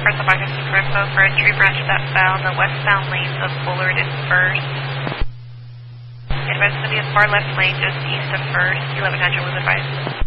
First of all, this is info for a tree branch that fell. The westbound lanes of Bullard and First. Advised to be a far left lane just east of First. 1100 was advised.